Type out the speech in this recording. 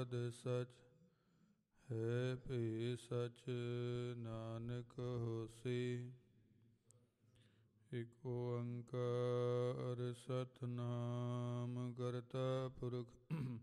ਦੇ ਸਚ ਹੈ ਭੀ ਸਚ ਨਾਨਕ ਹੋਸੀ। ਇਕ ਓੰਕਾਰ ਸਤਿਨਾਮ ਕਰਤਾ ਪੁਰਖ